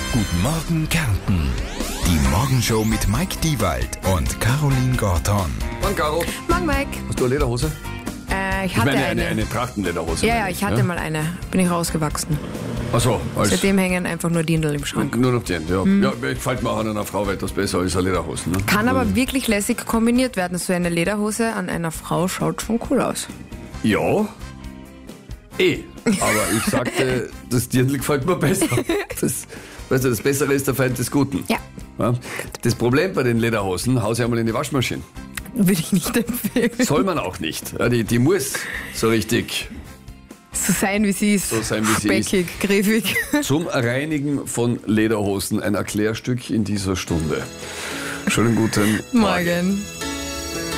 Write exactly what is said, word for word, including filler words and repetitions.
Guten Morgen Kärnten. Die Morgenshow mit Mike Diewald und Caroline Gorton. Morgen, Caro. Morgen, Mike. Hast du eine Lederhose? Äh, ich Ich hatte meine, eine. eine, eine Trachtenlederhose. ja, ja, meine ich hatte mal eine. Bin ich rausgewachsen. Achso, als Seitdem hängen einfach nur Dirndl im Schrank. nur noch die Hände, ja. Mhm. Ja, gefällt mir auch an einer Frau etwas besser als eine Lederhose. Ne? Kann aber wirklich lässig kombiniert werden. So eine Lederhose an einer Frau schaut schon cool aus. Ja, eh. Aber ich sagte, das Dirndl gefällt mir besser. Das, weißt du, das Bessere ist der Feind des Guten. Ja. Ja? Das Problem bei den Lederhosen, hau sie einmal in die Waschmaschine. Würde ich nicht empfehlen. Soll man auch nicht. Ja, die, die muss so richtig So sein, wie sie ist. So sein, wie sie ist. Speckig, griffig. zum Reinigen von Lederhosen ein Erklärstück in dieser Stunde. Schönen guten Morgen. Morgen.